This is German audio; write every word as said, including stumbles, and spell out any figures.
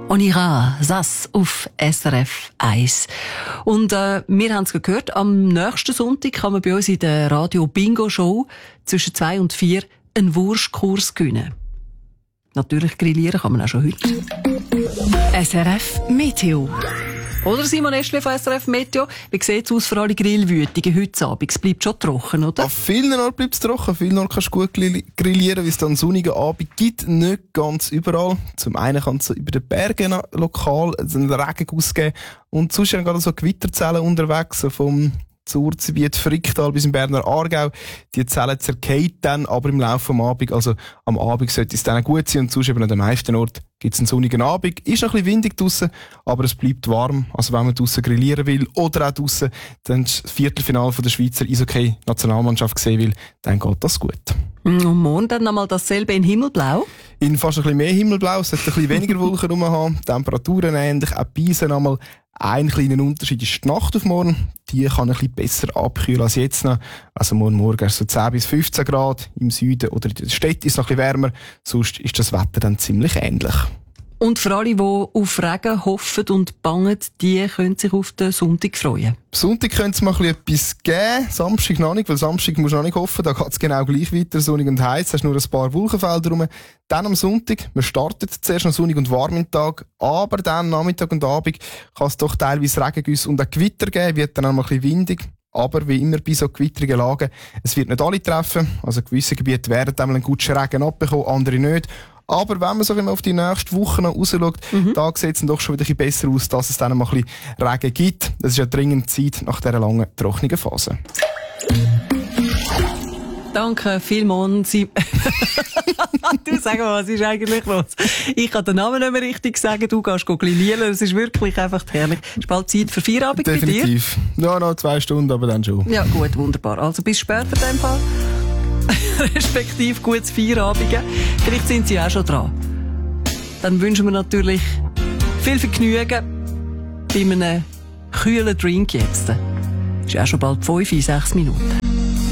On ira, das auf S R F eins. Und äh, wir haben es gehört, am nächsten Sonntag kann man bei uns in der Radio-Bingo-Show zwischen zwei und vier einen Wurstkurs gewinnen. Natürlich grillieren kann man auch schon heute. S R F Meteo. Oder Simon Eschle von S R F Meteo. Wie sieht es aus für alle Grillwütigen heute Abend? Es bleibt schon trocken, oder? An vielen Orten bleibt es trocken. An vielen Orten kannst du gut grillieren, wie es dann einen sonnigen Abend gibt. Nicht ganz überall. Zum einen kann es über den Bergen lokal einen Regenguss geben. Und sonst sind gerade so Gewitterzellen unterwegs, vom Zurzgebiet Fricktal bis im Berner Aargau. Die Zellen zerkehren dann aber im Laufe des Abends. Also am Abend sollte es dann gut sein und sonst eben an den meisten Orten gibt es einen sonnigen Abend. Ist noch ein bisschen windig draussen, aber es bleibt warm. Also wenn man draussen grillieren will oder auch draussen dann das Viertelfinale von der Schweizer Eishockey-Nationalmannschaft sehen will, dann geht das gut. Und morgen dann nochmal dasselbe in Himmelblau? In fast ein bisschen mehr Himmelblau. Es sollte ein bisschen weniger Wolken rum haben. Temperaturen ähnlich. Auch bei Eisen einmal ein kleiner Unterschied ist die Nacht auf morgen. Die kann ein bisschen besser abkühlen als jetzt noch. Also morgen Morgen ist so zehn bis fünfzehn Grad. Im Süden oder in der Stadt ist es noch ein bisschen wärmer. Sonst ist das Wetter dann ziemlich ähnlich. Und für alle, die auf Regen hoffen und bangen, die können sich auf den Sonntag freuen. Sonntag könnte es mal ein bisschen etwas geben. Samstag noch nicht, weil Samstag musst du noch nicht hoffen. Da geht es genau gleich weiter, sonnig und heiß. Hast nur ein paar Wolkenfelder rum. Dann am Sonntag, man startet zuerst noch sonnig und warm im Tag, aber dann Nachmittag und Abend kann es doch teilweise Regengüsse und auch Gewitter geben, wird dann auch mal ein bisschen windig. Aber wie immer bei so gewittrigen Lagen, es wird nicht alle treffen. Also gewisse Gebiete werden einmal einen guten Regen abbekommen, andere nicht. Aber wenn man so immer auf die nächste Woche noch rausschaut, mhm. da sieht es dann doch schon wieder ein bisschen besser aus, dass es dann mal ein bisschen Regen gibt. Das ist ja dringend Zeit nach dieser langen, trockenen Phase. Danke vielmals. Du, sag mal, was ist eigentlich los? Ich kann den Namen nicht mehr richtig sagen, du gehst grillieren. Es ist wirklich einfach herrlich. Es ist bald Zeit für Feierabend bei dir? Definitiv. Ja, noch zwei Stunden, aber dann schon. Ja, gut, wunderbar. Also bis später in dem Fall. Respektive gutes Feierabend. Vielleicht sind Sie auch schon dran. Dann wünschen wir natürlich viel Vergnügen bei einem kühlen Drink jetzt. Es ist auch schon bald fünf, sechs Minuten.